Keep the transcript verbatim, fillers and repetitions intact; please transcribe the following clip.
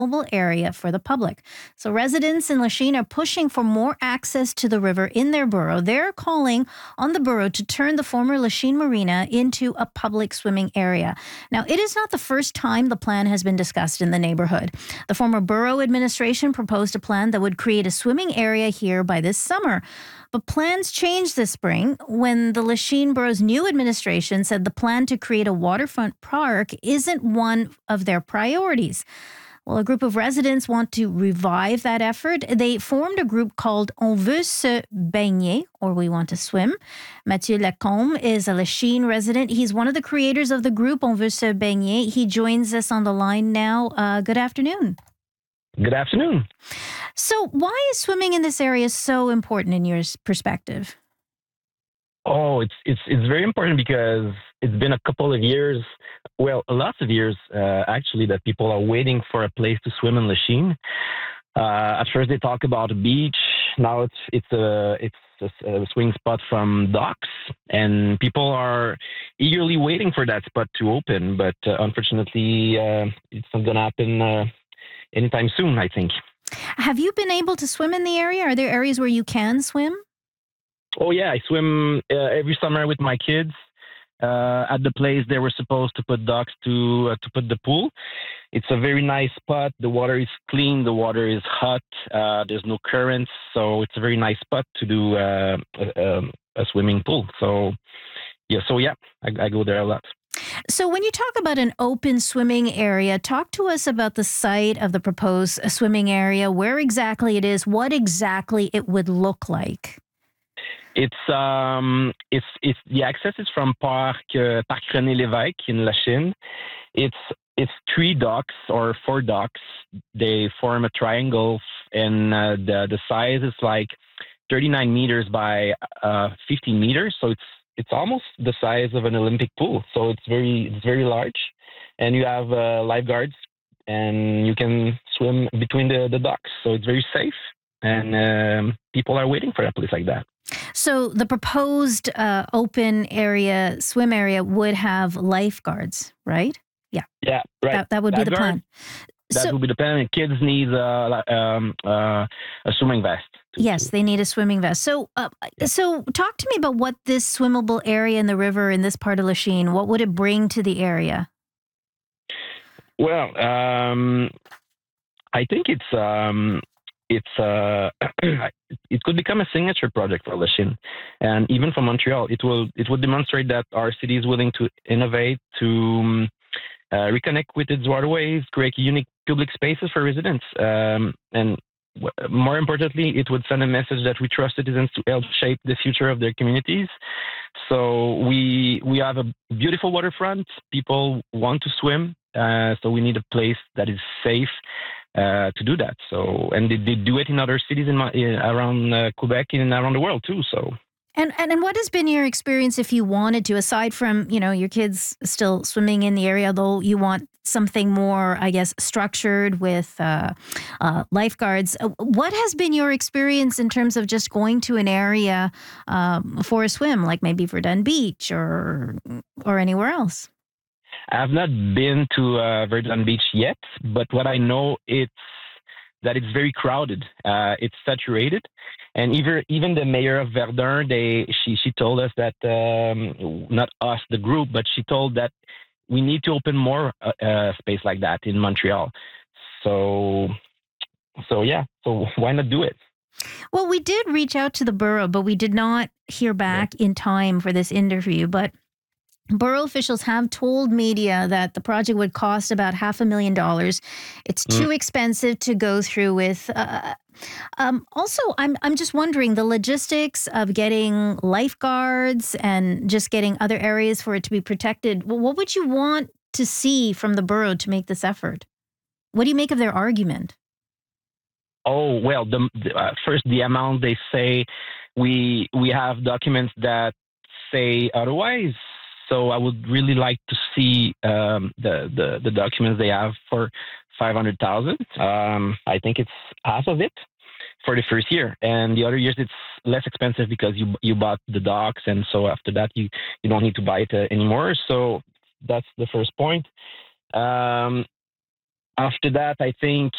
mobile area for the public. So residents in Lachine are pushing for more access to the river in their borough. They're calling on the borough to turn the former Lachine Marina into a public swimming area. Now, it is not the first time the plan has been discussed in the neighborhood. The former borough administration proposed a plan that would create a swimming area here by this summer. But plans changed this spring when the Lachine Borough's new administration said the plan to create a waterfront park isn't one of their priorities. Well, a group of residents want to revive that effort. They formed a group called On veut se baigner, or We Want to Swim. Mathieu Lacombe is a Lachine resident. He's one of the creators of the group On veut se baigner. He joins us on the line now. Uh, good afternoon. Good afternoon. So why is swimming in this area so important in your perspective? Oh, it's it's it's very important because it's been a couple of years, well, lots of years uh, actually, that people are waiting for a place to swim in Lachine. Uh, at first, they talk about a beach. Now it's it's a it's a, a swing spot from docks, and people are eagerly waiting for that spot to open. But uh, unfortunately, uh, it's not going to happen uh, anytime soon, I think. Have you been able to swim in the area? Are there areas where you can swim? Oh, yeah. I swim uh, every summer with my kids uh, at the place they were supposed to put docks to uh, to put the pool. It's a very nice spot. The water is clean. The water is hot. Uh, there's no currents. So it's a very nice spot to do uh, a, a swimming pool. So, yeah, so yeah, I, I go there a lot. So when you talk about an open swimming area, talk to us about the site of the proposed swimming area, where exactly it is, what exactly it would look like. It's um it's it's the access is from Parc uh, Parc René Lévesque in Lachine. It's it's three docks or four docks. They form a triangle, and uh, the the size is like thirty-nine meters by uh, fifteen meters. So it's it's almost the size of an Olympic pool. So it's very it's very large, and you have uh, lifeguards, and you can swim between the, the docks. So it's very safe, and um, people are waiting for a place like that. So the proposed uh, open area, swim area, would have lifeguards, right? Yeah. Yeah, right. That, that would be the plan. That so, would be the plan. Kids need uh, um, uh, a swimming vest. To, yes, to. they need a swimming vest. So, uh, yeah. so talk to me about what this swimmable area in the river in this part of Lachine, what would it bring to the area? Well, um, I think it's um, it's uh, it could become a signature project for Lachine, and even for Montreal, it will it will demonstrate that our city is willing to innovate, to um, uh, reconnect with its waterways, create unique public spaces for residents, um, and w- more importantly, it would send a message that we trust citizens to help shape the future of their communities. So we we have a beautiful waterfront. People want to swim, uh, so we need a place that is safe uh, to do that. So, and they, they do it in other cities in, in around uh, Quebec and around the world too. So. And, and and what has been your experience if you wanted to, aside from, you know, your kids still swimming in the area, though you want something more, I guess, structured with uh, uh, lifeguards. What has been your experience in terms of just going to an area um, for a swim, like maybe Verdun Beach or or anywhere else? I've not been to uh, Verdun Beach yet, but what I know it's that it's very crowded. Uh, it's saturated. And even even the mayor of Verdun, they she she told us that um, not us, the group, but she told that we need to open more uh, uh, space like that in Montreal. So so yeah, so why not do it? Well, we did reach out to the borough, but we did not hear back yeah. in time for this interview. But borough officials have told media that the project would cost about half a million dollars. It's too mm. expensive to go through with. Uh, um, also, I'm I'm just wondering the logistics of getting lifeguards and just getting other areas for it to be protected. Well, what would you want to see from the borough to make this effort? What do you make of their argument? Oh, well, the, the, uh, first, the amount they say, we we have documents that say otherwise. So I would really like to see um, the, the the documents they have for five hundred thousand. Um, I think it's half of it for the first year, and the other years it's less expensive because you you bought the docks, and so after that you you don't need to buy it uh, anymore. So that's the first point. Um, after that, I think